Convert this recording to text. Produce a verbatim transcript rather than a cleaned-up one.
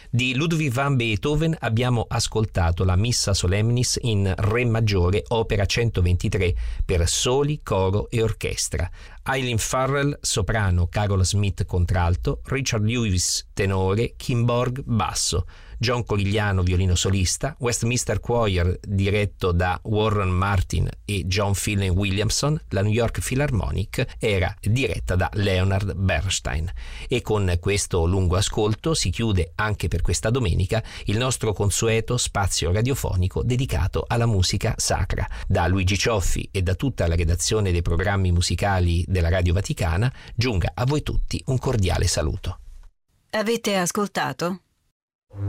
Di Ludwig van Beethoven abbiamo ascoltato la Missa Solemnis in Re maggiore, opera centoventitré, per soli, coro e orchestra. Eileen Farrell soprano, Carol Smith contralto, Richard Lewis tenore, Kim Borg basso, John Corigliano violino solista, Westminster Choir diretto da Warren Martin e John Phelan Williamson, la New York Philharmonic era diretta da Leonard Bernstein. E con questo lungo ascolto si chiude anche per questa domenica il nostro consueto spazio radiofonico dedicato alla musica sacra. Da Luigi Cioffi e da tutta la redazione dei programmi musicali della Radio Vaticana giunga a voi tutti un cordiale saluto. Avete ascoltato